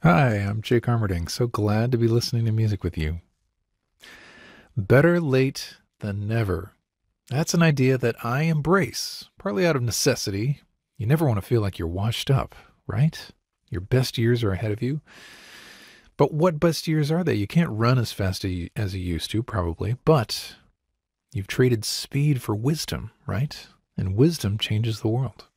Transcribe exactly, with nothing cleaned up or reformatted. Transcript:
Hi, I'm Jake Armerding. So glad to be listening to music with you. Better late than never. That's an idea that I embrace, partly out of necessity. You never want to feel like you're washed up, right? Your best years are ahead of you. But what best years are they? You can't run as fast as you used to, probably, but you've traded speed for wisdom, right? And wisdom changes the world.